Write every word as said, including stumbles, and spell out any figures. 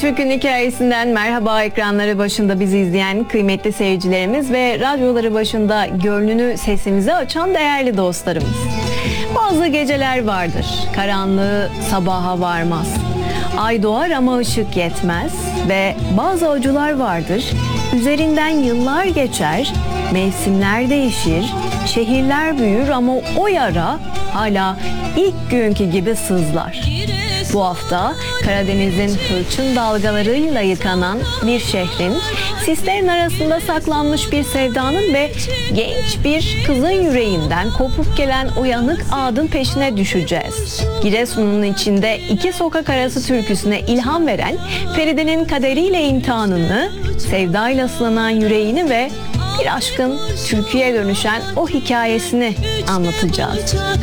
Türk'ün hikayesinden merhaba, ekranları başında bizi izleyen kıymetli seyircilerimiz ve radyoları başında gönlünü sesimize açan değerli dostlarımız. Bazı geceler vardır, karanlığı sabaha varmaz. Ay doğar ama ışık yetmez ve bazı acılar vardır, üzerinden yıllar geçer, mevsimler değişir, şehirler büyür ama o yara hala ilk günkü gibi sızlar. Bu hafta Karadeniz'in hırçın dalgalarıyla yıkanan bir şehrin, sislerin arasında saklanmış bir sevdanın ve genç bir kızın yüreğinden kopup gelen o yanık ağıtın peşine düşeceğiz. Giresun'un içinde iki sokak arası türküsüne ilham veren Feride'nin kaderiyle imtihanını, sevdayla ıslanan yüreğini ve bir aşkın türküye dönüşen o hikayesini anlatacağız.